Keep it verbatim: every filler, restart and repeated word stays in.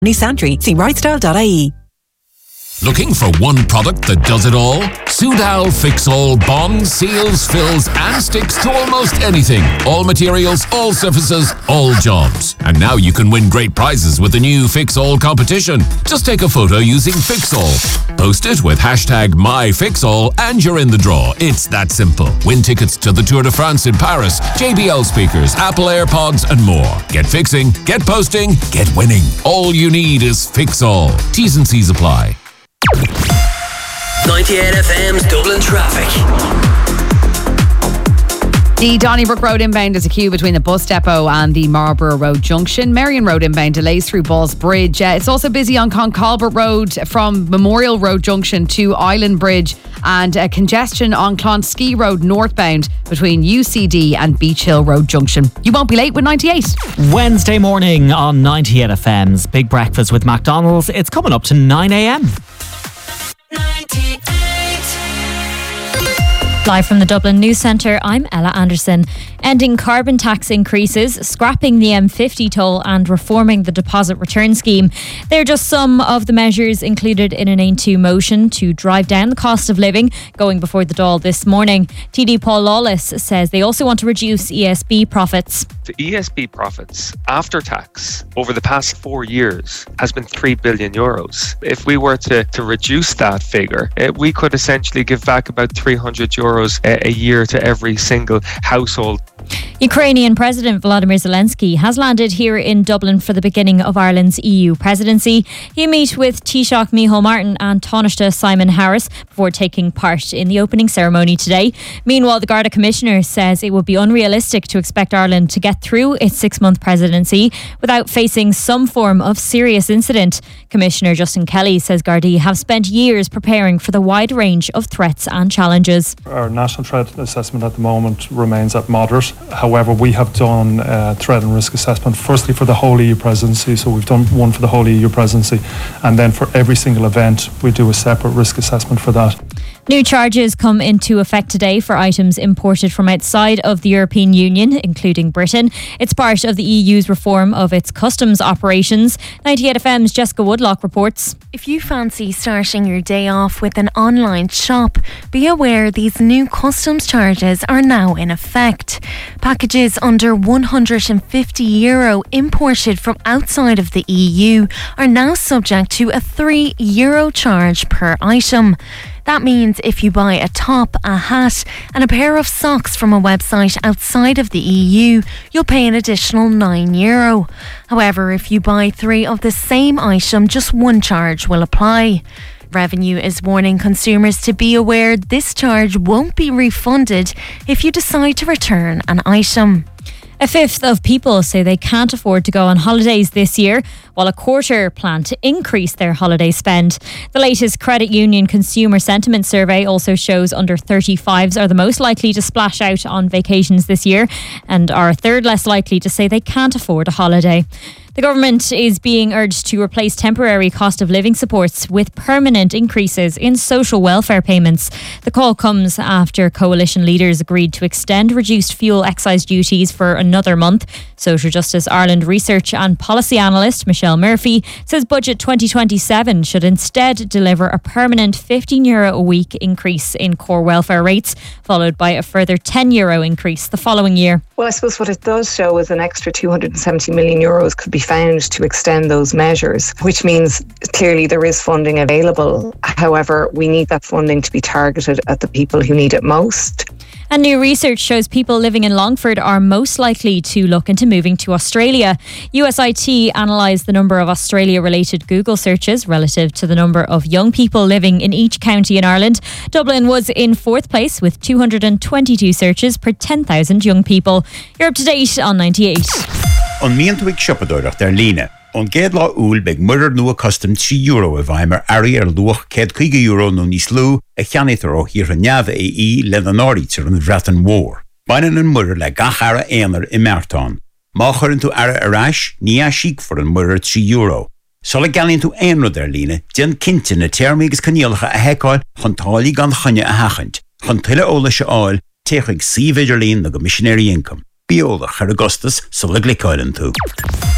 New Santry. See rightstyle dot I E. Looking for one product that does it all? Soudal Fix-All bonds, seals, fills and sticks to almost anything. All materials, all surfaces, all jobs. And now you can win great prizes with the new Fix-All competition. Just take a photo using Fix-All. Post it with hashtag MyFixAll and you're in the draw. It's that simple. Win tickets to the Tour de France in Paris, J B L speakers, Apple AirPods and more. Get fixing, get posting, get winning. All you need is Fix-All. T's and C's apply. ninety-eight F M's Dublin traffic. The Donnybrook Road inbound is a queue between the bus depot and the Marlborough Road junction. Marion Road inbound delays through Balls Bridge. Uh, it's also busy on Concalbert Road from Memorial Road junction to Island Bridge, and uh, congestion on Clonski Road northbound between U C D and Beach Hill Road junction. You won't be late with ninety-eight. Wednesday morning on ninety-eight F M's Big Breakfast with McDonald's. It's coming up to nine a.m. Live from the Dublin News Centre, I'm Ella Anderson. Ending carbon tax increases, scrapping the M fifty toll and reforming the deposit return scheme. They're just some of the measures included in an Ain two motion to drive down the cost of living going before the Dáil this morning. T D Paul Lawless says they also want to reduce E S B profits. The E S B profits after tax over the past four years has been three billion euros. If we were to, to reduce that figure, uh, we could essentially give back about three hundred euros a, a year to every single household. Ukrainian President Volodymyr Zelensky has landed here in Dublin for the beginning of Ireland's E U presidency. He'll meet with Taoiseach Micheál Martin and Taoiseach Simon Harris before taking part in the opening ceremony today. Meanwhile, the Garda Commissioner says it would be unrealistic to expect Ireland to get through its six-month presidency without facing some form of serious incident. Commissioner Justin Kelly says Gardaí have spent years preparing for the wide range of threats and challenges. Our national threat assessment at the moment remains at moderate. However, we have done uh, threat and risk assessment firstly for the whole E U presidency, so we've done one for the whole E U presidency, and then for every single event we do a separate risk assessment for that. New charges come into effect today for items imported from outside of the European Union, including Britain. It's part of the E U's reform of its customs operations. ninety-eight F M's Jessica Woodlock reports. If you fancy starting your day off with an online shop, be aware these new customs charges are now in effect. Packages under one hundred fifty euro imported from outside of the E U are now subject to a three euro charge per item. That means if you buy a top, a hat and a pair of socks from a website outside of the E U, you'll pay an additional nine euro. However, if you buy three of the same item, just one charge will apply. Revenue is warning consumers to be aware this charge won't be refunded if you decide to return an item. A fifth of people say they can't afford to go on holidays this year, while a quarter plan to increase their holiday spend. The latest Credit Union Consumer Sentiment Survey also shows under thirty-fives are the most likely to splash out on vacations this year and are a third less likely to say they can't afford a holiday. The government is being urged to replace temporary cost of living supports with permanent increases in social welfare payments. The call comes after coalition leaders agreed to extend reduced fuel excise duties for another month. Social Justice Ireland research and policy analyst Michelle Murphy says Budget twenty twenty-seven should instead deliver a permanent fifteen euro a week increase in core welfare rates, followed by a further ten euro increase the following year. Well, I suppose what it does show is an extra two hundred seventy million euros could be found to extend those measures, which means clearly there is funding available. However, we need that funding to be targeted at the people who need it most. And new research shows people living in Longford are most likely to look into moving to Australia. U S I T analysed the number of Australia-related Google searches relative to the number of young people living in each county in Ireland. Dublin was in fourth place with two hundred twenty-two searches per ten thousand young people. You're up to date on ninety-eight. On mientwig shoppadorach der Line. On ged la úl beg murder nua custom three euro a bhaimer ari ar luach ced chuige euro no níos lú a cheannaítar ó hir neamh é í le an árítar an bhreatan mhór. Bainan an murder le gachara éanar i Mertán. Má churann tú ara arás, ní a síc for an murder three euro. Sola galinn tú éanrod ar líne, dian cintin na termígus caníalacha a heicáil chun tálaí gan chunne a hachant. Chun tuile óla se áil, techuig sí vidir lín na go missionary income. Bíola char Augustus sola glicáilann tú.